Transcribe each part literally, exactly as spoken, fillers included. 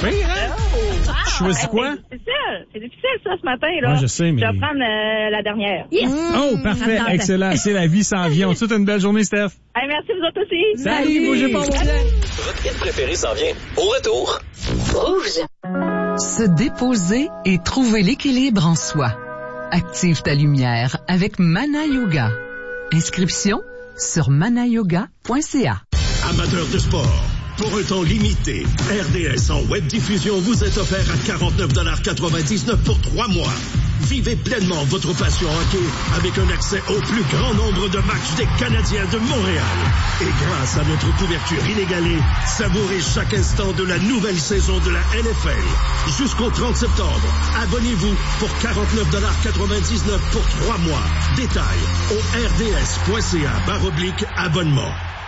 pire, hein? Oh, wow. Tu choisis hey, quoi? C'est difficile. C'est difficile, ça, ce matin, là. Ouais, je sais, mais... Je vais prendre euh, la dernière. Yes. Oh, parfait. Attends, Excellent. C'est la vie s'en vient. On te souhaite une belle journée, Steph. Hey, merci, vous autres aussi. Salut, Salut. Bougez pas, mon bien. Votre hit préféré s'en vient. Au retour. Rouge. Se déposer et trouver l'équilibre en soi. Active ta lumière avec Mana Yoga. Inscription sur mana yoga point c a. Amateurs de sport, pour un temps limité, R D S en web diffusion vous est offert à quarante-neuf dollars quatre-vingt-dix-neuf pour trois mois. Vivez pleinement votre passion hockey avec un accès au plus grand nombre de matchs des Canadiens de Montréal. Et grâce à notre couverture inégalée, savourez chaque instant de la nouvelle saison de la N F L. Jusqu'au trente septembre, abonnez-vous pour quarante-neuf dollars quatre-vingt-dix-neuf pour trois mois. Détails au r d s point c a barre oblique abonnement.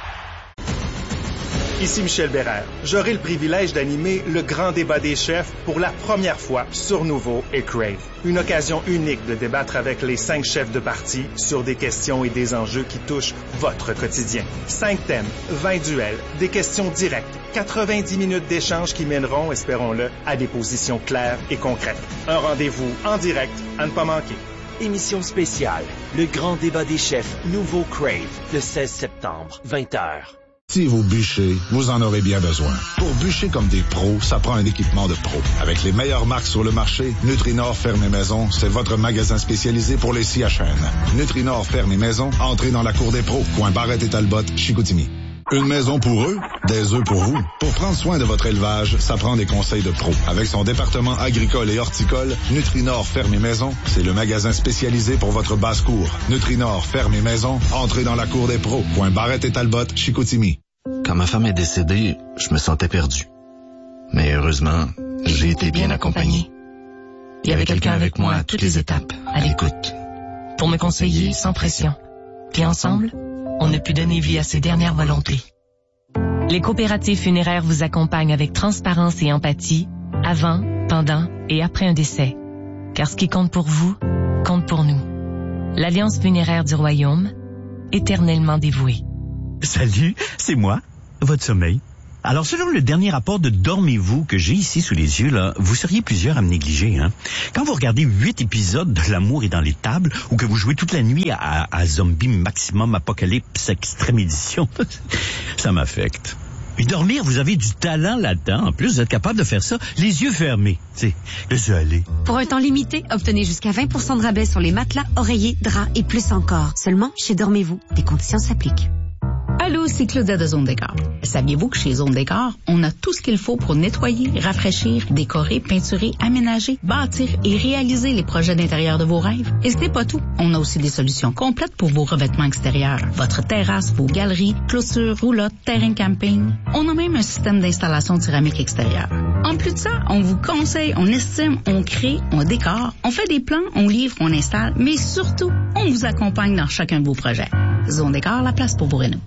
Ici Michel Bérère. J'aurai le privilège d'animer le grand débat des chefs pour la première fois sur Nouveau et Crave. Une occasion unique de débattre avec les cinq chefs de parti sur des questions et des enjeux qui touchent votre quotidien. Cinq thèmes, vingt duels, des questions directes, quatre-vingt-dix minutes d'échange qui mèneront, espérons-le, à des positions claires et concrètes. Un rendez-vous en direct à ne pas manquer. Émission spéciale, le grand débat des chefs Nouveau Crave, le seize septembre, vingt heures. Si vous bûchez, vous en aurez bien besoin. Pour bûcher comme des pros, ça prend un équipement de pro. Avec les meilleures marques sur le marché, Nutrinor Ferme et Maison, c'est votre magasin spécialisé pour les scies à chaîne. Nutrinor Ferme et Maison, entrez dans la cour des pros. Coin Barrette et Talbot, Chicoutimi. Une maison pour eux, des œufs pour vous. Pour prendre soin de votre élevage, ça prend des conseils de pros. Avec son département agricole et horticole, Nutrinor Ferme et Maison, c'est le magasin spécialisé pour votre basse-cour. Nutrinor Ferme et Maison, entrez dans la cour des pros. Coin Barrette et Talbot, Chicoutimi. Quand ma femme est décédée, je me sentais perdu. Mais heureusement, j'ai été bien accompagné. Il y avait quelqu'un avec moi à toutes les étapes, à l'écoute, pour me conseiller sans pression. Puis ensemble, on a pu donner vie à ses dernières volontés. Les coopératives funéraires vous accompagnent avec transparence et empathie, avant, pendant et après un décès. Car ce qui compte pour vous, compte pour nous. L'Alliance funéraire du Royaume, éternellement dévouée. Salut, c'est moi, votre sommeil. Alors, selon le dernier rapport de Dormez-vous que j'ai ici sous les yeux, là, vous seriez plusieurs à me négliger, hein. Quand vous regardez huit épisodes de L'amour est dans les tables, ou que vous jouez toute la nuit à, à Zombie Maximum Apocalypse Extrême Édition, ça m'affecte. Et dormir, vous avez du talent là-dedans. En plus, vous êtes capable de faire ça, les yeux fermés. Tu sais, laissez aller. Pour un temps limité, obtenez jusqu'à vingt pour cent de rabais sur les matelas, oreillers, draps et plus encore. Seulement chez Dormez-vous. Des conditions s'appliquent. Allô, c'est Claudia de Zone Décor. Saviez-vous que chez Zone Décor, on a tout ce qu'il faut pour nettoyer, rafraîchir, décorer, peinturer, aménager, bâtir et réaliser les projets d'intérieur de vos rêves? Et ce n'est pas tout. On a aussi des solutions complètes pour vos revêtements extérieurs. Votre terrasse, vos galeries, clôtures, roulottes, terrain camping. On a même un système d'installation de céramique extérieure. En plus de ça, on vous conseille, on estime, on crée, on décore, on fait des plans, on livre, on installe, mais surtout, on vous accompagne dans chacun de vos projets. Zone Décor, la place pour vous rénover.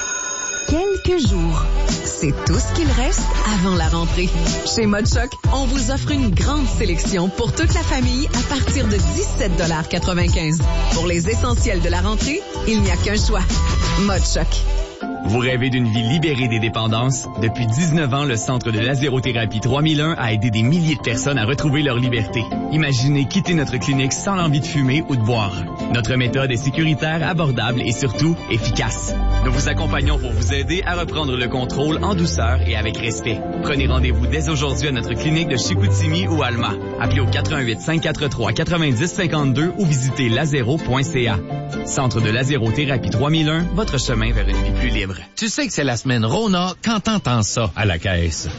Quelques jours, c'est tout ce qu'il reste avant la rentrée. Chez Mode Choc, on vous offre une grande sélection pour toute la famille à partir de dix-sept dollars quatre-vingt-quinze. Pour les essentiels de la rentrée, il n'y a qu'un choix. Mode Choc. Vous rêvez d'une vie libérée des dépendances? Depuis dix-neuf ans, le Centre de lasérothérapie trois mille un a aidé des milliers de personnes à retrouver leur liberté. Imaginez quitter notre clinique sans l'envie de fumer ou de boire. Notre méthode est sécuritaire, abordable et surtout efficace. Nous vous accompagnons pour vous aider à reprendre le contrôle en douceur et avec respect. Prenez rendez-vous dès aujourd'hui à notre clinique de Chicoutimi ou Alma. Appelez au quatre un huit, cinq quatre trois, neuf zéro cinq deux ou visitez lasero point c a. Centre de lasérothérapie trois mille un, votre chemin vers une vie plus libre. Tu sais que c'est la semaine Rona quand t'entends ça à la caisse.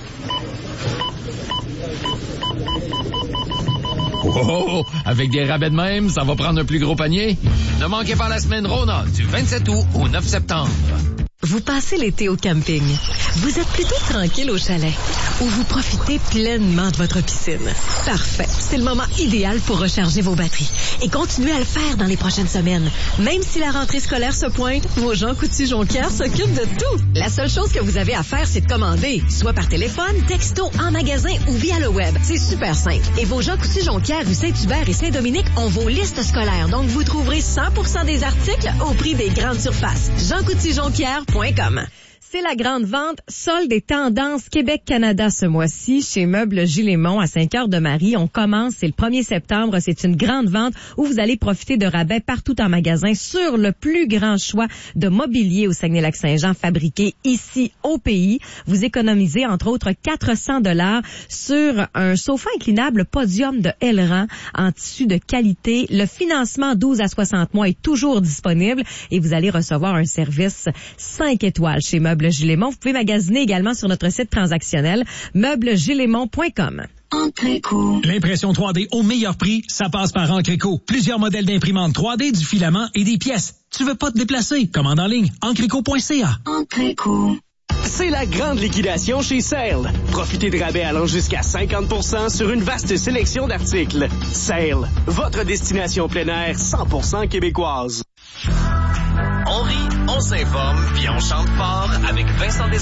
Oh, avec des rabais de même, ça va prendre un plus gros panier. Ne manquez pas la semaine Rona du vingt-sept août au neuf septembre. Vous passez l'été au camping. Vous êtes plutôt tranquille au chalet ou vous profitez pleinement de votre piscine. Parfait. C'est le moment idéal pour recharger vos batteries et continuer à le faire dans les prochaines semaines. Même si la rentrée scolaire se pointe, vos Jean Coutu-Jonquière s'occupent de tout. La seule chose que vous avez à faire, c'est de commander, soit par téléphone, texto, en magasin ou via le web. C'est super simple. Et vos Jean Coutu-Jonquière, rue Saint-Hubert et Saint-Dominique ont vos listes scolaires. Donc, vous trouverez cent pour cent des articles au prix des grandes surfaces. jean coutu jonquière point com. C'est la grande vente solde et tendance Québec-Canada ce mois-ci chez Meubles Gilles-Aimont à Saint-Cœur-de-Marie. On commence, c'est le premier septembre. C'est une grande vente où vous allez profiter de rabais partout en magasin sur le plus grand choix de mobilier au Saguenay-Lac-Saint-Jean fabriqué ici au pays. Vous économisez entre autres quatre cents dollars sur un sofa inclinable Podium de Elran en tissu de qualité. Le financement douze à soixante mois est toujours disponible et vous allez recevoir un service cinq étoiles chez Meubles Gilles-Aimont. Vous pouvez magasiner également sur notre site transactionnel meubles gilles aimont point com. Encreco. L'impression trois D au meilleur prix, ça passe par Encreco. Plusieurs modèles d'imprimantes trois D, du filament et des pièces. Tu veux pas te déplacer? Commande en ligne. encreco point c a. Encreco. C'est la grande liquidation chez Sale. Profitez de rabais allant jusqu'à cinquante pour cent sur une vaste sélection d'articles. Sale, votre destination plein air cent pour cent québécoise. On rit, on s'informe, puis on chante fort avec Vincent Des